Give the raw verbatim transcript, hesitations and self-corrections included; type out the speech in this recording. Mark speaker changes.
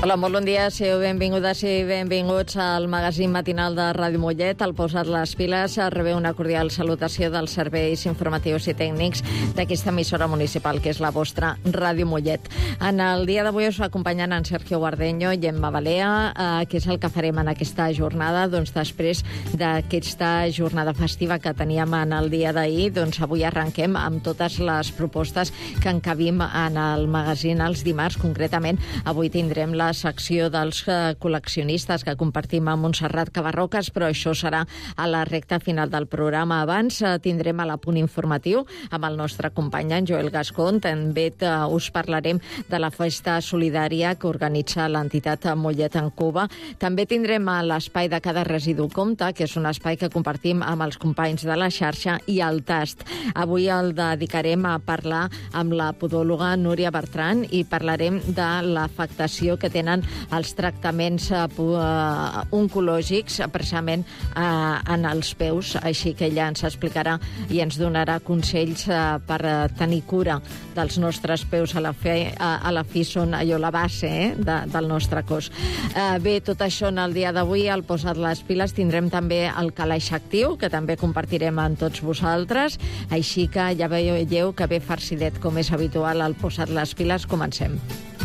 Speaker 1: Hola, molt bon dia, sigueu benvingudes i benvinguts al magazín matinal de Ràdio Mollet. Al Posat les Piles rebeu una cordial salutació dels serveis informatius i tècnics d'aquesta emissora municipal, que és la vostra Ràdio Mollet. En el dia d'avui us acompanyen en Sergio Guardeño i en Mabalea, eh, que és el que farem en aquesta jornada. Doncs després d'aquesta jornada festiva que teníem en el dia d'ahir, doncs avui arrenquem amb totes les propostes que encabim en el magazín els dimarts. Concretament, avui tindrem la secció dels eh, col·leccionistes que compartim amb Montserrat Cabarroques, però això serà a la recta final del programa. Abans eh, tindrem a l'apunt informatiu amb el nostre company en Joel Gascón. També eh, us parlarem de la festa solidària que organitza l'entitat Mollet en Cuba. També tindrem a l'espai de Cada residu compta, que és un espai que compartim amb els companys de la xarxa, i el tast. Avui el dedicarem a parlar amb la podòloga Núria Bertran i parlarem de l'afectació que tenen els tractaments uh, oncològics precisament uh, en els peus, així que ella ens explicarà i ens donarà consells uh, per uh, tenir cura dels nostres peus. A la, fe, uh, a la fi són allò la base eh, de, del nostre cos. Uh, bé, tot això en el dia d'avui, al Posat les Piles, tindrem també el calaix actiu, que també compartirem amb tots vosaltres, així que ja veieu que ve farcidet, com és habitual al Posat les Piles. Comencem.